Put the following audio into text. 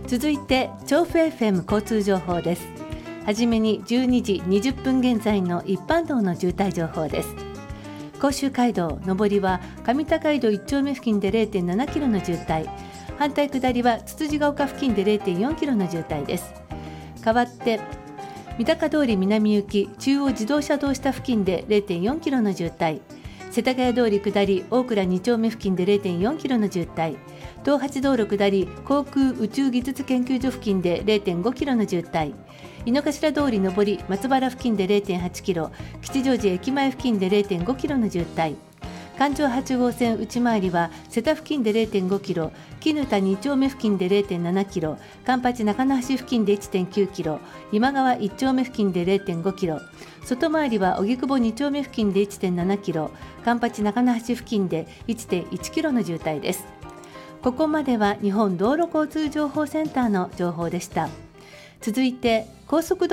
続いて調布 FM 交通情報です。はじめに12時20分現在の一般道の渋滞情報です。甲州街道上りは上高井戸1丁目付近で 0.7 キロの渋滞、反対下りはつつじが丘付近で 0.4 キロの渋滞です。代わって三鷹通り南行き中央自動車道下付近で 0.4 キロの渋滞、世田谷通り下り大倉2丁目付近で 0.4 キロの渋滞、東八道路下り航空宇宙技術研究所付近で 0.5 キロの渋滞、井の頭通り上り松原付近で 0.8 キロ、吉祥寺駅前付近で 0.5 キロの渋滞、環状8号線内回りは瀬田付近で 0.5 キロ、絹田2丁目付近で 0.7 キロ、環八中野橋付近で 1.9 キロ、今川1丁目付近で 0.5 キロ、外回りは荻窪2丁目付近で 1.7 キロ、環八中野橋付近で 1.1 キロの渋滞です。ここまでは日本道路交通情報センターの情報でした。続いて高速道路